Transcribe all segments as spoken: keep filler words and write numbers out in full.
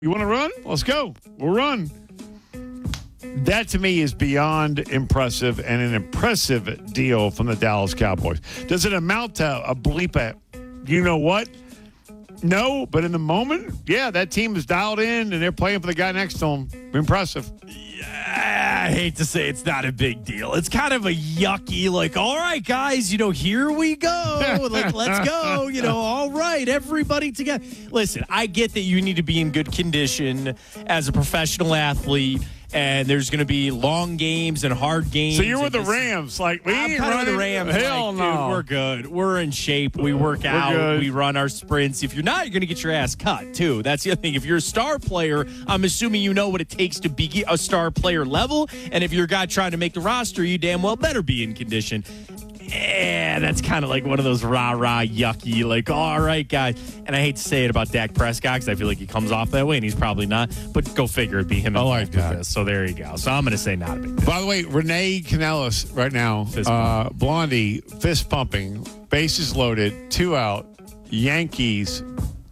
You want to run? Let's go. We'll run. That to me is beyond impressive and an impressive deal from the Dallas Cowboys. Does it amount to a bleep at you know what? No, but in the moment, yeah, that team is dialed in and they're playing for the guy next to them. Impressive. I hate to say it's not a big deal. It's kind of a yucky, like, all right, guys, you know, here we go. Like, let's go. You know, all right, everybody together. Listen, I get that you need to be in good condition as a professional athlete, and there's going to be long games and hard games. So you're with the this, Rams. Like, we I'm ain't kind of running. the Rams. Hell like, no. Dude, we're good. We're in shape. We work out. good. We run our sprints. If you're not, you're going to get your ass cut, too. That's the other thing. If you're a star player, I'm assuming you know what it takes to be a star player level. And if you're a guy trying to make the roster, you damn well better be in condition. Yeah, that's kind of like one of those rah-rah, yucky, like, all right, guys. And I hate to say it about Dak Prescott because I feel like he comes off that way, and he's probably not. But go figure, it'd be him. I like with that. this. So there you go. So I'm going to say not a big deal. By the way, Renee Canellis right now, Fist uh, Blondie, fist pumping, bases loaded, two out, Yankees,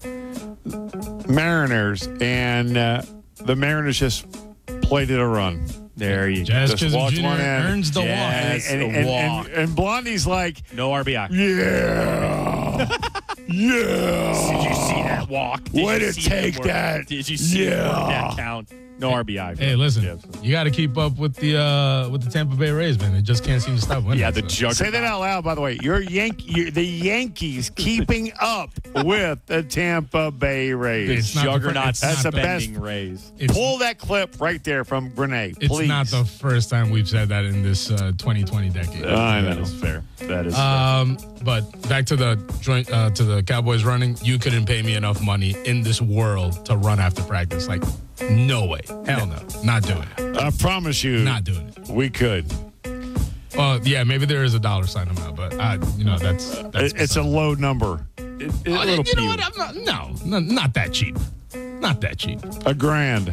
Mariners, and uh, the Mariners just played it a run. There you Jazz go. Just Chisholm walked Junior one in. earns the Jazz. walk. And, and, a and, walk. and, and Blondie's like, No R B I. yeah, yeah. Did you see that walk? Did Way you to see take work? that. Did you see Yeah. it work that count? No R B I. Hey, listen, Yeah. you got to keep up with the uh, with the Tampa Bay Rays, man. They just can't seem to stop winning. Yeah, the so. juggernaut. Say that out loud, by the way. You're Yank, you're the Yankees keeping up with the Tampa Bay Rays. It's not the fir- Juggernaut it's not the spending best. Rays. It's, Pull that clip right there from Renee, it's please. not the first time we've said that in this uh, twenty twenty decade. I That know. is fair. That is Um, but back to the joint uh, to the Cowboys running. You couldn't pay me enough money in this world to run after practice. Like, no way, hell no, not doing it, I promise you, not doing it. we could. Well, yeah, maybe there is a dollar sign amount, but uh, you know that's, that's It- It's a low number. fair. It, it, Oh, a little you know pew. what? I'm not, no, no, not that cheap, not that cheap. A grand.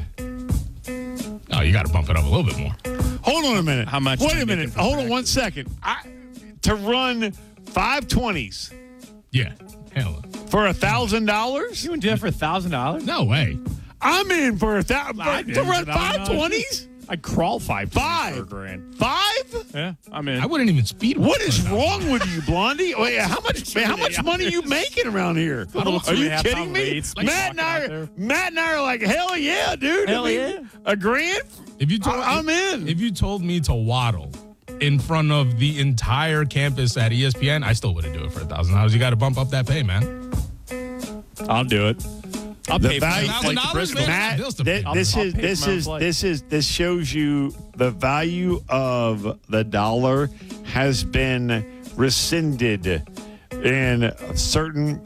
Oh, you got to bump it up a little bit more. Hold on a minute. How much Wait are you a minute. making for Hold on practice? one second. I, to run five twenties Yeah, hell for a thousand dollars? You would do that for a thousand dollars? no way. I'm in for a thousand I'd to in run for a thousand five twenties. I'd crawl five. Five. For a grand. Five? Yeah, I'm in. I wouldn't even speed. What walk is for a thousand. wrong with you, Blondie? Wait, how much? Man, how much money are you making around here? little Are you two-and-a-half kidding pound me? weights, like Matt and I, walking out are, Matt and I are like, hell yeah, dude. Hell I mean, yeah. a grand? If you told, I- I'm in. If you told me to waddle in front of the entire campus at E S P N, I still wouldn't do it for a thousand dollars. You got to bump up that pay, man. I'll do it. I'll The pay value- for my flight to $1,000, Brisbane. man. Matt, bills to thi- pay. this I'll- is I'll pay this for my is flight. this is this shows you the value of the dollar has been rescinded in certain.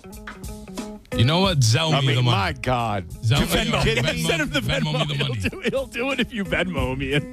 You know what? Zell I me the mean, money. my God. Zell Are you me, kidding me? Venmo, Send him the Venmo Venmo. me the He'll money. do, he'll do it if you Venmo me it.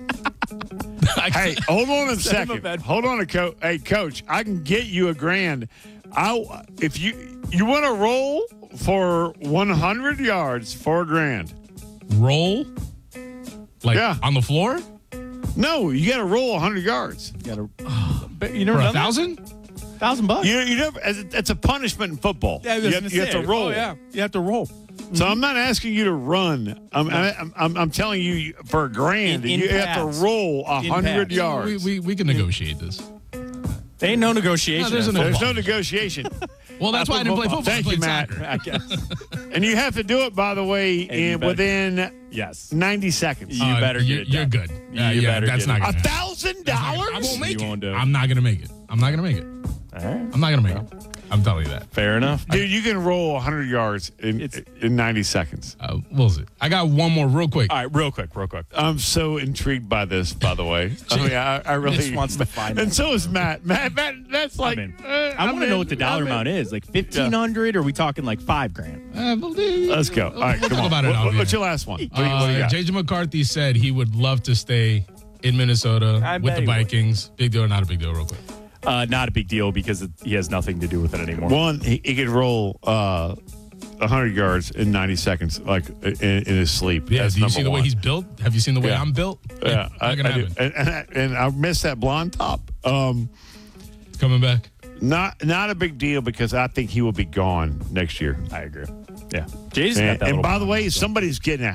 Hey, hold on a Send him a second. bed. Hold on a co- Hey, coach, I can get you a grand. I if you you want to roll for one hundred yards for a grand. Roll, like Yeah. on the floor No, you got to roll one hundred yards. You gotta, but you never for a done that? thousand. Thousand bucks. You you never. It's a punishment in football. Yeah, I was you gonna have, you have say. to roll. Oh, yeah, you have to roll. So I'm not asking you to run. I'm I'm, I'm, I'm telling you for a grand, In- in you have pads. to roll a In hundred pads. yards. We, we we can negotiate this. There ain't no negotiation. No, there's in no There's football. no negotiation, Well, that's why I didn't play football. Thank I you, played Matt. soccer. I guess. and you have to do it, by the way, And you in better- within Yes. ninety seconds. You Uh, better you're, get it you're done. good. You Uh, yeah, better that's get not it A gonna happen. thousand That's not- dollars? I won't make You it. won't do it. I'm not gonna make it. I'm not gonna make it. All right. I'm not gonna make it. I'm telling you that. Fair enough. Dude, you can roll one hundred yards in It's- in ninety seconds. Uh, we'll see. I got one more real quick. All right, real quick, real quick. I'm so intrigued by this, by the way. I mean, I, I really Just wants to find And out. so is Matt. Matt, Matt that's like. I'm in. uh, I want to I'm know in. what the dollar I'm in. amount is. Like fifteen hundred, or are we talking like five grand? Uh, believe- Let's go. All right, We'll come talk on. about it What- off what's air. your last one? What do you, what do you Uh, got? J J McCarthy said he would love to stay in Minnesota I with bet the he would. Vikings. Big deal or not a big deal, real quick? Uh, not a big deal because it, he has nothing to do with it anymore. One, he, he could roll uh, one hundred yards in ninety seconds, like in, in his sleep. Yeah, That's do you number see the way one. he's built? Have you seen the way Yeah. I'm built? Yeah, I, not gonna I do. happen. And, and, I, and I miss that blonde top. Um, It's coming back. not not a big deal because I think he will be gone next year. I agree. Yeah. Jay's got And, that and little by the blonde way, hair, so. somebody's getting a